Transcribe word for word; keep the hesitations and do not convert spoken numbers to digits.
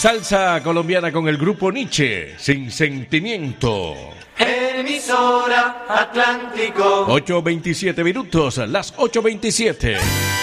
Salsa colombiana con el grupo Nietzsche, Sin Sentimiento. Emisora Atlántico. ocho veintisiete minutos, las ocho veintisiete.